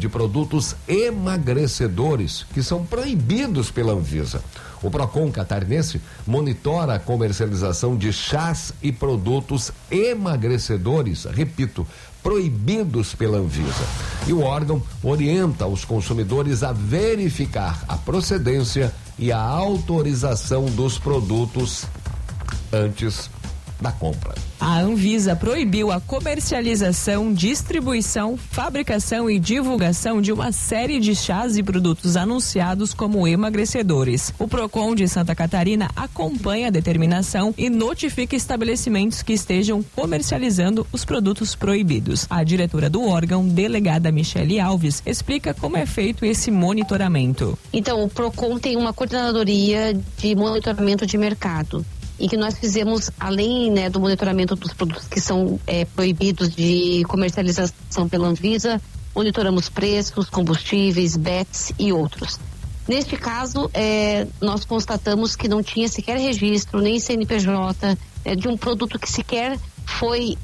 de produtos emagrecedores que são proibidos pela Anvisa. O Procon catarinense monitora a comercialização de chás e produtos emagrecedores, repito, proibidos pela Anvisa. E o órgão orienta os consumidores a verificar a procedência e a autorização dos produtos antes da compra. A Anvisa proibiu a comercialização, distribuição, fabricação e divulgação de uma série de chás e produtos anunciados como emagrecedores. O Procon de Santa Catarina acompanha a determinação e notifica estabelecimentos que estejam comercializando os produtos proibidos. A diretora do órgão, delegada Michele Alves, explica como é feito esse monitoramento. Então, o Procon tem uma coordenadoria de monitoramento de mercado. E que nós fizemos, além, né, do monitoramento dos produtos que são proibidos de comercialização pela Anvisa, monitoramos preços, combustíveis, BETs e outros. Neste caso, nós constatamos que não tinha sequer registro, nem CNPJ, de um produto que sequer foi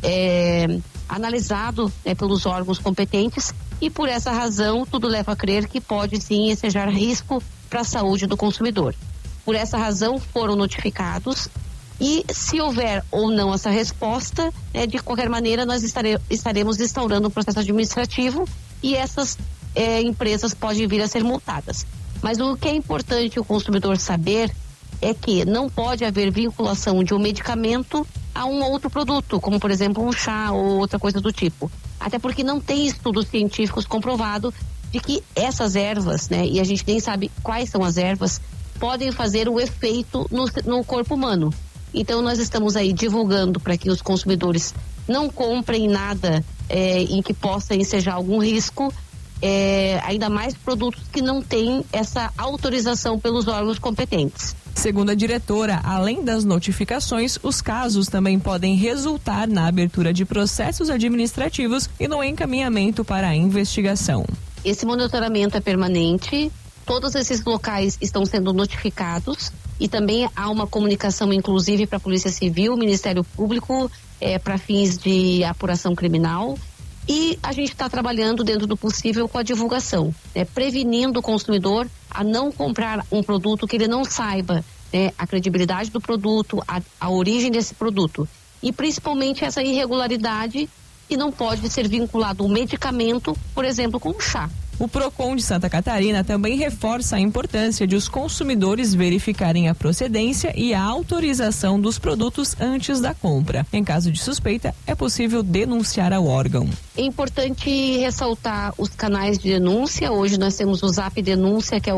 analisado pelos órgãos competentes, e por essa razão tudo leva a crer que pode sim ensejar risco para a saúde do consumidor. Por essa razão foram notificados, e se houver ou não essa resposta, de qualquer maneira nós estaremos instaurando um processo administrativo e essas empresas podem vir a ser multadas. Mas o que é importante o consumidor saber é que não pode haver vinculação de um medicamento a um outro produto, como por exemplo um chá ou outra coisa do tipo. Até porque não tem estudos científicos comprovados de que essas ervas, e a gente nem sabe quais são as ervas, podem fazer o efeito no corpo humano. Então nós estamos aí divulgando para que os consumidores não comprem nada em que possa ensejar algum risco, ainda mais produtos que não têm essa autorização pelos órgãos competentes. Segundo a diretora, além das notificações, os casos também podem resultar na abertura de processos administrativos e no encaminhamento para a investigação. Esse monitoramento é permanente. Todos esses locais estão sendo notificados e também há uma comunicação, inclusive, para a Polícia Civil, Ministério Público, para fins de apuração criminal. E a gente está trabalhando dentro do possível com a divulgação, prevenindo o consumidor a não comprar um produto que ele não saiba a credibilidade do produto, a origem desse produto. E principalmente essa irregularidade que não pode ser vinculado a um medicamento, por exemplo, com um chá. O Procon de Santa Catarina também reforça a importância de os consumidores verificarem a procedência e a autorização dos produtos antes da compra. Em caso de suspeita, é possível denunciar ao órgão. É importante ressaltar os canais de denúncia. Hoje nós temos o Zap Denúncia, que é o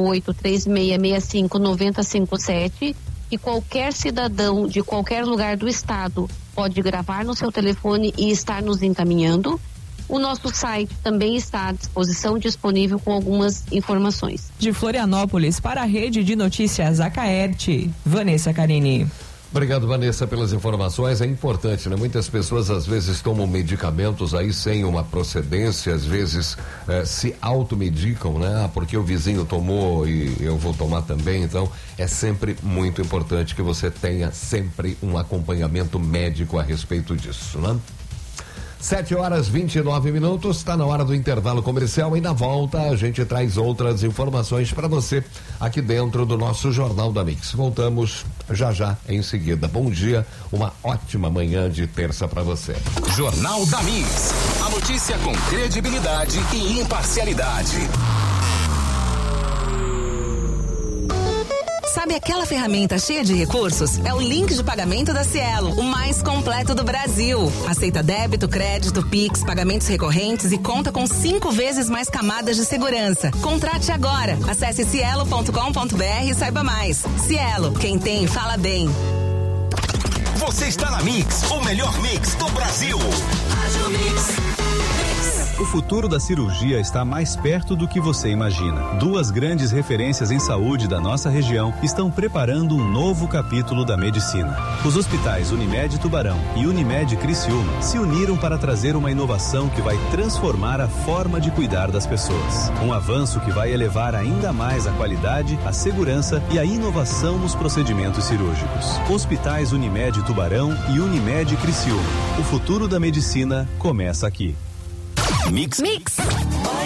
4836659057, e qualquer cidadão de qualquer lugar do estado pode gravar no seu telefone e estar nos encaminhando. O nosso site também está à disposição, disponível com algumas informações. De Florianópolis para a Rede de Notícias Acaerte, Vanessa Carini. Obrigado, Vanessa, pelas informações. É importante, Muitas pessoas às vezes tomam medicamentos aí sem uma procedência, às vezes se automedicam, porque o vizinho tomou e eu vou tomar também. Então, é sempre muito importante que você tenha sempre um acompanhamento médico a respeito disso, 7h29, está na hora do intervalo comercial e na volta a gente traz outras informações para você aqui dentro do nosso Jornal da Mix. Voltamos já em seguida. Bom dia, uma ótima manhã de terça para você. Jornal da Mix, a notícia com credibilidade e imparcialidade. Sabe aquela ferramenta cheia de recursos? É o link de pagamento da Cielo, o mais completo do Brasil. Aceita débito, crédito, Pix, pagamentos recorrentes e conta com 5 vezes mais camadas de segurança. Contrate agora. Acesse cielo.com.br e saiba mais. Cielo, quem tem, fala bem. Você está na Mix, o melhor mix do Brasil. O futuro da cirurgia está mais perto do que você imagina. 2 grandes referências em saúde da nossa região estão preparando um novo capítulo da medicina. Os hospitais Unimed Tubarão e Unimed Criciúma se uniram para trazer uma inovação que vai transformar a forma de cuidar das pessoas. Um avanço que vai elevar ainda mais a qualidade, a segurança e a inovação nos procedimentos cirúrgicos. Hospitais Unimed Tubarão e Unimed Criciúma. O futuro da medicina começa aqui. Mix.